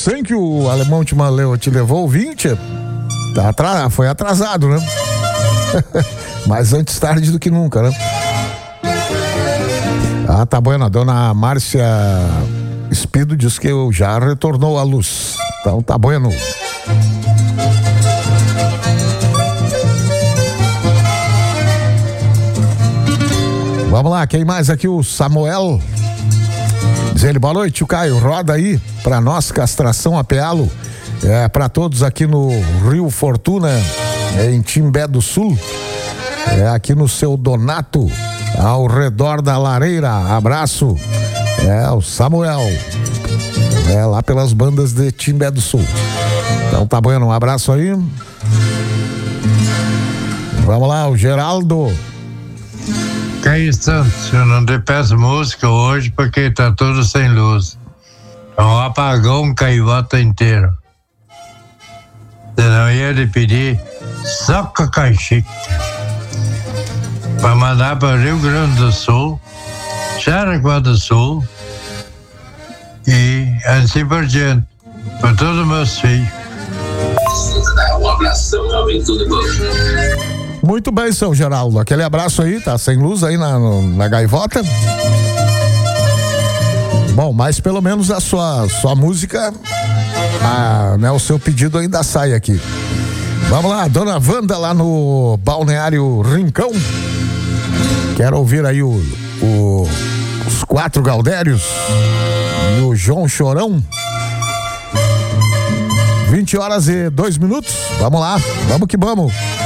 100 que o alemão te levou, 20, foi atrasado, né? Mas antes tarde do que nunca, né? Ah, tá bueno. A dona Márcia Espido diz que já retornou à luz. Então tá bueno. Vamos lá, quem mais aqui? O Samuel. Diz ele, boa noite, o Caio, roda aí pra nós, castração a pealo. Pra todos aqui no Rio Fortuna, em Timbé do Sul. Aqui no seu Donato, ao redor da lareira. Abraço. O Samuel. Lá pelas bandas de Timbé do Sul. Então tá bom, um abraço aí. Vamos lá, o Geraldo. Caio Santos, eu não te peço música hoje porque tá tudo sem luz. É um apagão caivota inteiro. Senão ia lhe pedir só Cacaxique para mandar para Rio Grande do Sul, Jaraguá do Sul e assim por diante, para todos os meus filhos. Um abração, aventura do Muito bem, seu Geraldo. Aquele abraço aí, tá sem luz aí na gaivota. Bom, mas pelo menos a sua música, né, o seu pedido ainda sai aqui. Vamos lá, dona Wanda lá no Balneário Rincão. Quero ouvir aí os 4 Gaudérios e o João Chorão. 20 horas e 2 minutos. Vamos lá, vamos que vamos.